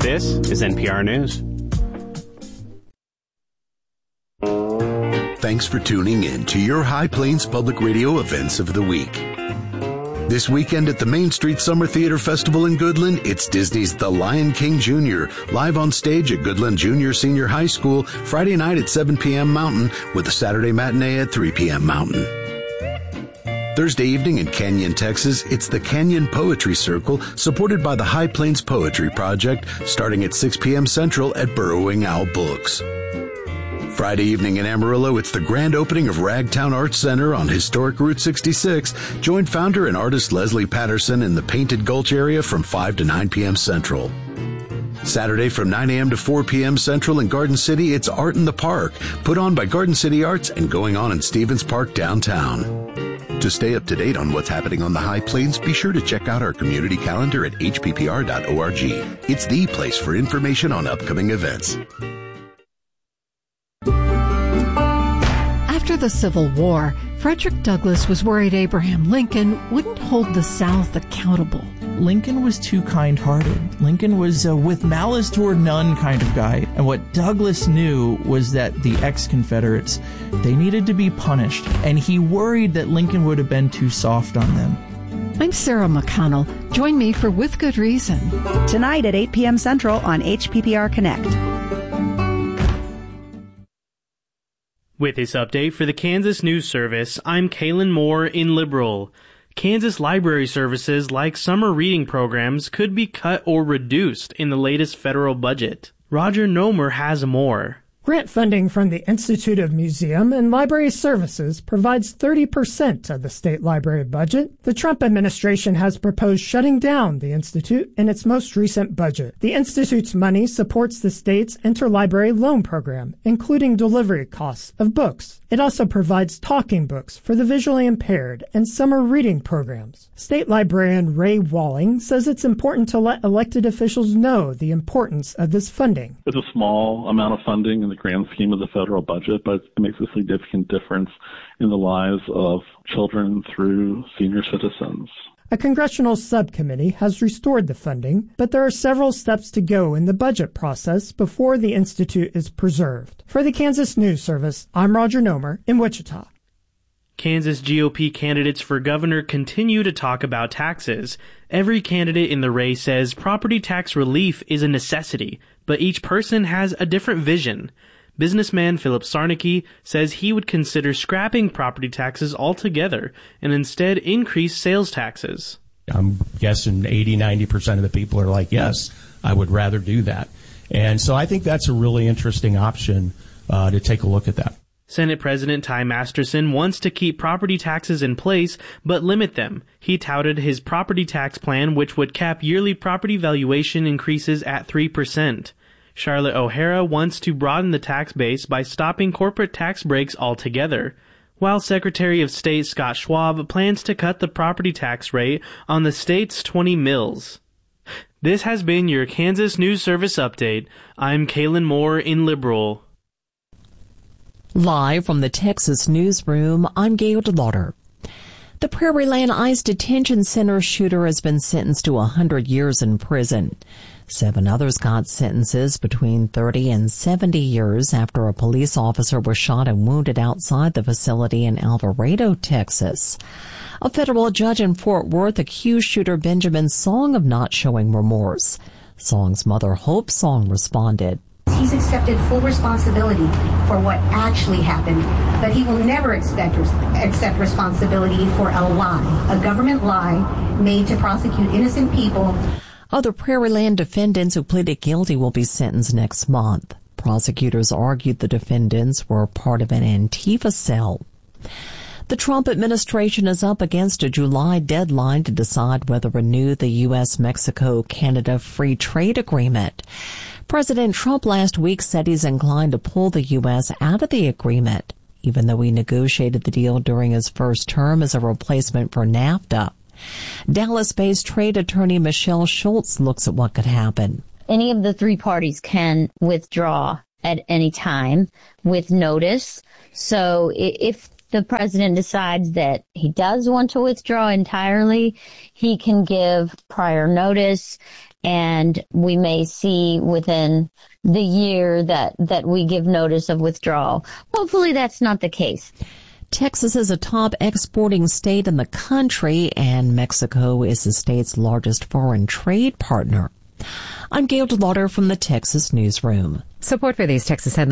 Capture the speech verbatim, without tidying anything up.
This is N P R News. Thanks for tuning in to your High Plains Public Radio events of the week. This weekend at the Main Street Summer Theater Festival in Goodland, it's Disney's The Lion King Junior, live on stage at Goodland Junior Senior High School, Friday night at seven p.m. Mountain, with a Saturday matinee at three p.m. Mountain. Thursday evening in Canyon, Texas, it's the Canyon Poetry Circle, supported by the High Plains Poetry Project, starting at six p.m. Central at Burrowing Owl Books. Friday evening in Amarillo, it's the grand opening of Ragtown Arts Center on historic Route sixty-six. Join founder and artist Leslie Patterson in the Painted Gulch area from five to nine p.m. Central. Saturday from nine a.m. to four p.m. Central in Garden City, it's Art in the Park, put on by Garden City Arts and going on in Stevens Park downtown. To stay up to date on what's happening on the High Plains, be sure to check out our community calendar at h p p r dot org. It's the place for information on upcoming events. After the Civil War, Frederick Douglass was worried Abraham Lincoln wouldn't hold the South accountable. Lincoln was too kind-hearted. Lincoln was a with malice toward none kind of guy. And what Douglass knew was that the ex-Confederates, they needed to be punished. And he worried that Lincoln would have been too soft on them. I'm Sarah McConnell. Join me for With Good Reason. Tonight at eight p.m. Central on H P P R Connect. With this update for the Kansas News Service, I'm Kaylin Moore in Liberal. Kansas library services like summer reading programs could be cut or reduced in the latest federal budget. Roger Nomer has more. Grant funding from the Institute of Museum and Library Services provides thirty percent of the state library budget. The Trump administration has proposed shutting down the Institute in its most recent budget. The Institute's money supports the state's interlibrary loan program, including delivery costs of books. It also provides talking books for the visually impaired and summer reading programs. State librarian Ray Walling says it's important to let elected officials know the importance of this funding. It's a small amount of funding in the grand scheme of the federal budget, but it makes a significant difference in the lives of children through senior citizens. A congressional subcommittee has restored the funding, but there are several steps to go in the budget process before the Institute is preserved. For the Kansas News Service, I'm Roger Nomer in Wichita. Kansas G O P candidates for governor continue to talk about taxes. Every candidate in the race says property tax relief is a necessity, but each person has a different vision. Businessman Philip Sarnicki says he would consider scrapping property taxes altogether and instead increase sales taxes. I'm guessing eighty, ninety percent of the people are like, yes, I would rather do that. And so I think that's a really interesting option uh, to take a look at that. Senate President Ty Masterson wants to keep property taxes in place, but limit them. He touted his property tax plan, which would cap yearly property valuation increases at three percent. Charlotte O'Hara wants to broaden the tax base by stopping corporate tax breaks altogether, while Secretary of State Scott Schwab plans to cut the property tax rate on the state's twenty mills. This has been your Kansas News Service update. I'm Kaylin Moore in Liberal. Live from the Texas newsroom, I'm Gail DeLauder. The Prairie Land ICE Detention Center shooter has been sentenced to one hundred years in prison. Seven others got sentences between thirty and seventy years after a police officer was shot and wounded outside the facility in Alvarado, Texas. A federal judge in Fort Worth accused shooter Benjamin Song of not showing remorse. Song's mother, Hope Song, responded. He's accepted full responsibility for what actually happened, but he will never expect, accept responsibility for a lie, a government lie made to prosecute innocent people. Other Prairie Land defendants who pleaded guilty will be sentenced next month. Prosecutors argued the defendants were part of an Antifa cell. The Trump administration is up against a July deadline to decide whether to renew the U S Mexico Canada Free Trade Agreement. President Trump last week said he's inclined to pull the U S out of the agreement, even though he negotiated the deal during his first term as a replacement for NAFTA. Dallas-based trade attorney Michelle Schultz looks at what could happen. Any of the three parties can withdraw at any time with notice. So if the president decides that he does want to withdraw entirely, he can give prior notice and we may see within the year that, that we give notice of withdrawal. Hopefully that's not the case. Texas is a top exporting state in the country, and Mexico is the state's largest foreign trade partner. I'm Gail DeLauder from the Texas Newsroom. Support for these Texas headlines